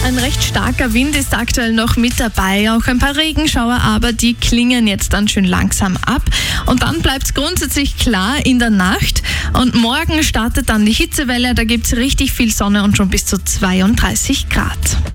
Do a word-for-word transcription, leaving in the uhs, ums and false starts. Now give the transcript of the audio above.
Ein recht starker Wind ist aktuell noch mit dabei, auch ein paar Regenschauer, aber die klingen jetzt dann schön langsam ab. Und dann bleibt es grundsätzlich klar in der Nacht und morgen startet dann die Hitzewelle, da gibt es richtig viel Sonne und schon bis zu zweiunddreißig Grad.